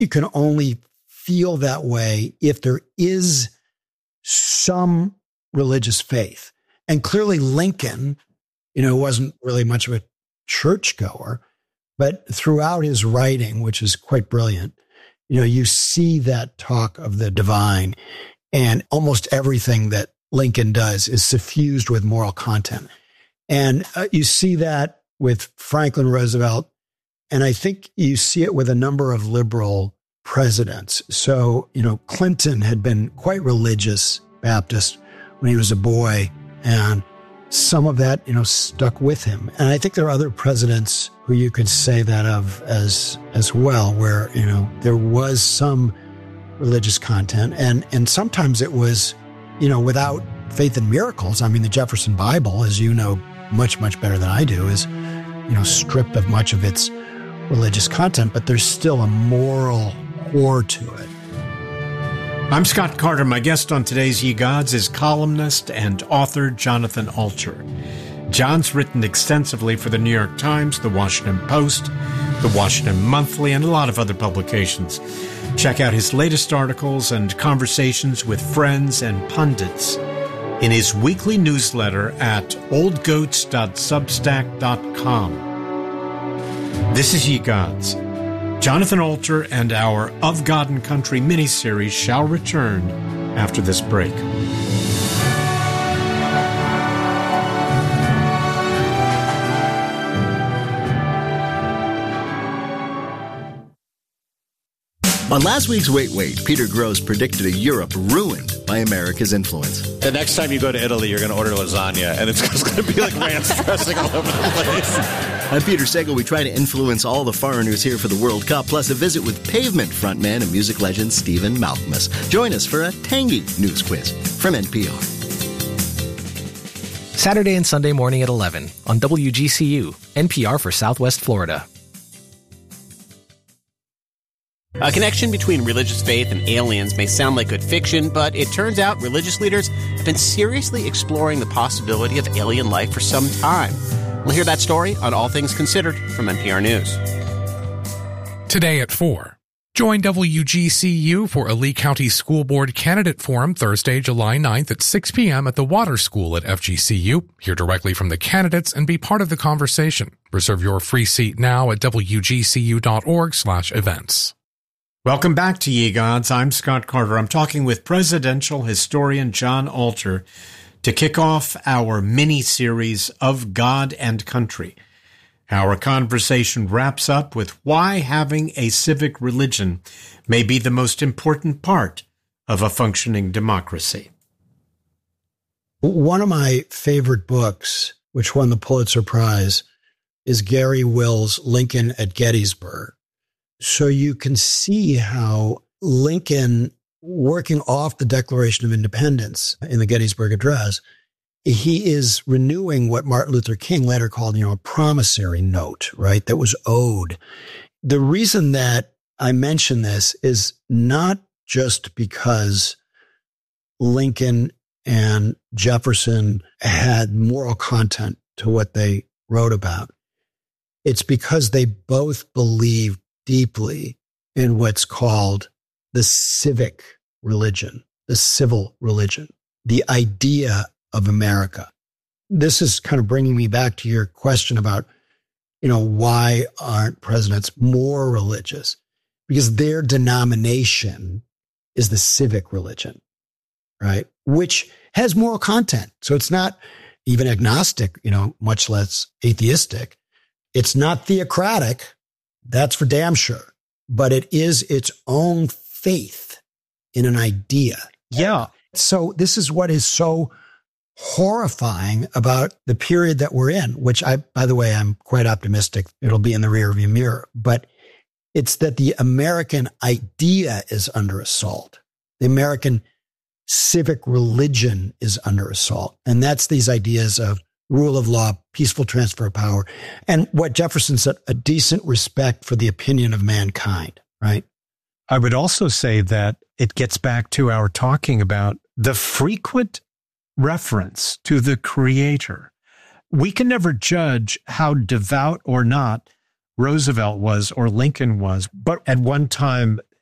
you can only feel that way if there is some religious faith. And clearly Lincoln, wasn't really much of a churchgoer, but throughout his writing, which is quite brilliant, you see that talk of the divine, and almost everything that Lincoln does is suffused with moral content. And you see that with Franklin Roosevelt, and I think you see it with a number of liberal presidents. So, Clinton had been quite religious Baptist when he was a boy, and some of that, stuck with him. And I think there are other presidents who you could say that of as well, where, there was some religious content. And sometimes it was, without faith in miracles. I mean, the Jefferson Bible, as you know much, much better than I do, is, stripped of much of its religious content, but there's still a moral core to it. I'm Scott Carter. My guest on today's Ye Gods is columnist and author Jonathan Alter. John's written extensively for the New York Times, the Washington Post, the Washington Monthly, and a lot of other publications. Check out his latest articles and conversations with friends and pundits in his weekly newsletter at oldgoats.substack.com. This is Ye Gods. Jonathan Alter and our Of God and Country miniseries shall return after this break. On last week's Wait, Peter Grosz predicted a Europe ruined by America's influence. The next time you go to Italy, you're going to order lasagna, and it's just going to be like ranch dressing all over the place. I'm Peter Sagal. We try to influence all the foreigners here for the World Cup, plus a visit with Pavement frontman and music legend Stephen Malkmus. Join us for a tangy news quiz from NPR. Saturday and Sunday morning at 11 on WGCU, NPR for Southwest Florida. A connection between religious faith and aliens may sound like good fiction, but it turns out religious leaders have been seriously exploring the possibility of alien life for some time. We'll hear that story on All Things Considered from NPR News. Today at 4. Join WGCU for a Lee County School Board Candidate Forum Thursday, July 9th at 6 p.m. at the Water School at FGCU. Hear directly from the candidates and be part of the conversation. Reserve your free seat now at wgcu.org/events. Welcome back to Ye Gods. I'm Scott Carter. I'm talking with presidential historian John Alter to kick off our mini-series Of God and Country. Our conversation wraps up with why having a civic religion may be the most important part of a functioning democracy. One of my favorite books, which won the Pulitzer Prize, is Gary Will's Lincoln at Gettysburg. So you can see how Lincoln, working off the Declaration of Independence in the Gettysburg Address, he is renewing what Martin Luther King later called, a promissory note, right? That was owed. The reason that I mention this is not just because Lincoln and Jefferson had moral content to what they wrote about. It's because they both believed deeply in what's called the civic religion, the civil religion, the idea of America. This is kind of bringing me back to your question about, why aren't presidents more religious? Because their denomination is the civic religion, right? Which has moral content. So it's not even agnostic, much less atheistic. It's not theocratic. That's for damn sure. But it is its own faith in an idea. Yeah. So this is what is so horrifying about the period that we're in, which by the way, I'm quite optimistic it'll be in the rearview mirror. But it's that the American idea is under assault. The American civic religion is under assault. And that's these ideas of rule of law, peaceful transfer of power, and what Jefferson said, a decent respect for the opinion of mankind, right? I would also say that it gets back to our talking about the frequent reference to the Creator. We can never judge how devout or not Roosevelt was or Lincoln was. But at one time,